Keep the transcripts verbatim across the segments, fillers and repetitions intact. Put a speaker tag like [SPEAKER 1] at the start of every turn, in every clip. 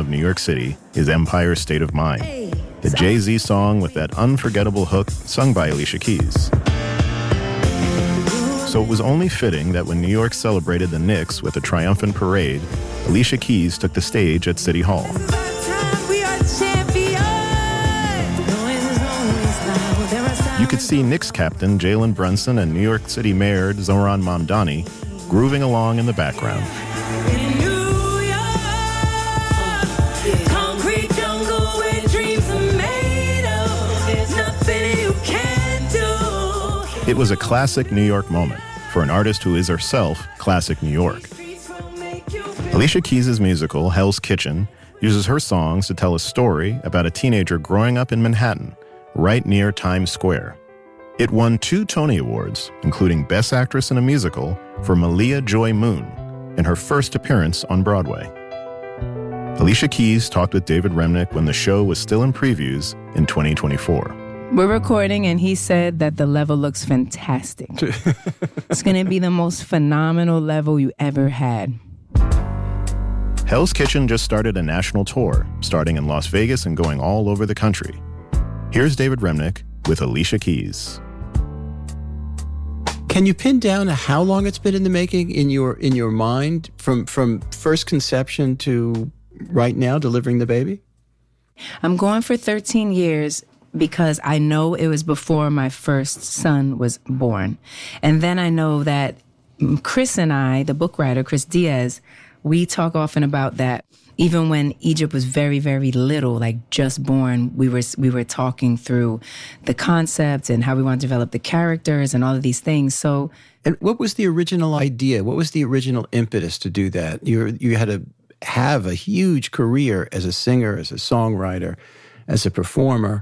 [SPEAKER 1] of New York City is Empire State of Mind, the Jay-Z song with that unforgettable hook sung by Alicia Keys. So it was only fitting that when New York celebrated the Knicks with a triumphant parade, Alicia Keys took the stage at City Hall. You could see Knicks captain Jalen Brunson and New York City Mayor Zohran Mamdani grooving along in the background. It was a classic New York moment for an artist who is herself classic New York. Alicia Keys' musical, Hell's Kitchen, uses her songs to tell a story about a teenager growing up in Manhattan, right near Times Square. It won two Tony Awards, including Best Actress in a Musical for Malia Joy Moon in her first appearance on Broadway. Alicia Keys talked with David Remnick when the show was still in previews in twenty twenty-four.
[SPEAKER 2] We're recording, and he said that the level looks fantastic. It's going to be the most phenomenal level you ever had.
[SPEAKER 1] Hell's Kitchen just started a national tour, starting in Las Vegas and going all over the country. Here's David Remnick with Alicia Keys.
[SPEAKER 3] Can you pin down how long it's been in the making in your in your mind, from from first conception to right now, delivering the baby?
[SPEAKER 2] I'm going for thirteen years. Because I know it was before my first son was born. And then I know that Chris and I, the book writer, Chris Diaz, we talk often about that. Even when Egypt was very, very little, like just born, we were we were talking through the concept and how we want to develop the characters and all of these things. So,
[SPEAKER 3] and what was the original idea? What was the original impetus to do that? You you had to have a huge career as a singer, as a songwriter, as a performer.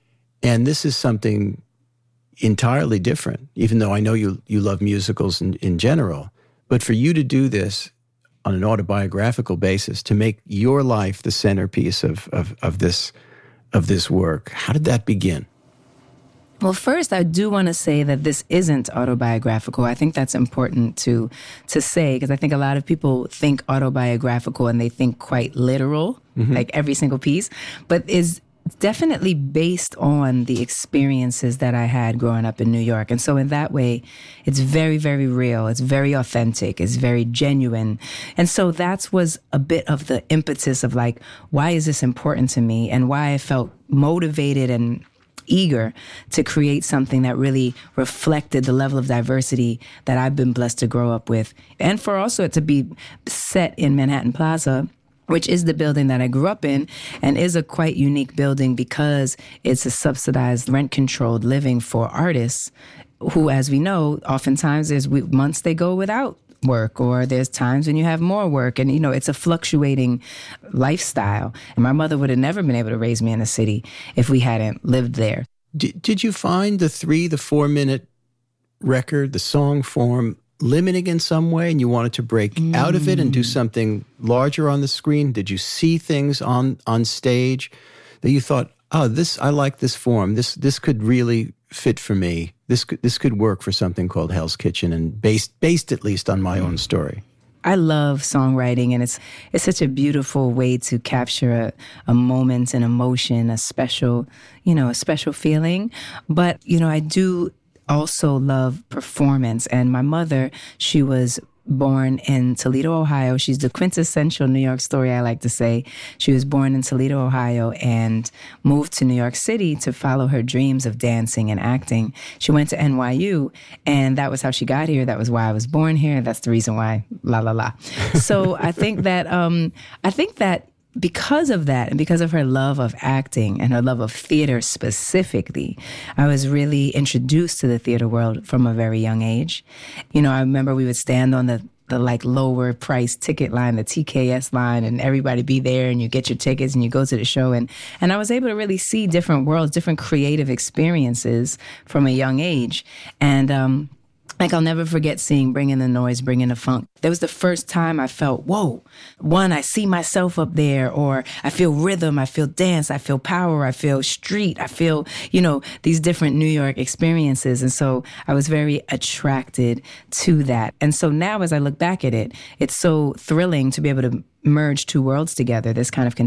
[SPEAKER 3] And this is something entirely different, even though I know you you love musicals in, in general. But for you to do this on an autobiographical basis, to make your life the centerpiece of, of, of this of this work, how did that begin?
[SPEAKER 2] Well, first, I do want to say that this isn't autobiographical. I think that's important to to say, because I think a lot of people think autobiographical and they think quite literal, mm-hmm. like every single piece, but is definitely based on the experiences that I had growing up in New York. And so in that way, it's very, very real. It's very authentic. It's very genuine. And so that was a bit of the impetus of like, why is this important to me, and why I felt motivated and eager to create something that really reflected the level of diversity that I've been blessed to grow up with. And for also it to be set in Manhattan Plaza, which is the building that I grew up in, and is a quite unique building because it's a subsidized, rent-controlled living for artists who, as we know, oftentimes there's months they go without work, or there's times when you have more work. And, you know, it's a fluctuating lifestyle. And my mother would have never been able to raise me in the city if we hadn't lived there.
[SPEAKER 3] Did, did you find the three, the four-minute record, the song form, limiting in some way, and you wanted to break mm. out of it and do something larger on the screen? Did you see things on on stage that you thought, oh, this, I like this form. This this could really fit for me. This could this could work for something called Hell's Kitchen, and based based at least on my mm. own story.
[SPEAKER 2] I love songwriting, and it's it's such a beautiful way to capture a, a moment, an emotion, a special, you know, a special feeling. But, you know, I do also love performance. And my mother, she was born in Toledo, Ohio. She's the quintessential New York story, I like to say. She was born in Toledo, Ohio, and moved to New York City to follow her dreams of dancing and acting. She went to N Y U, and that was how she got here. That was why I was born here. That's the reason why, la, la, la. So I think that, um, I think that because of that, and because of her love of acting and her love of theater specifically, I was really introduced to the theater world from a very young age. You know, I remember we would stand on the, the like lower price ticket line, the T K S line, and everybody be there, and you get your tickets and you go to the show. And, and I was able to really see different worlds, different creative experiences from a young age. And, um, Like, I'll never forget seeing Bring in the Noise, Bring in the Funk. That was the first time I felt, whoa, one, I see myself up there, or I feel rhythm, I feel dance, I feel power, I feel street, I feel, you know, these different New York experiences. And so I was very attracted to that. And so now as I look back at it, it's so thrilling to be able to merge two worlds together, this kind of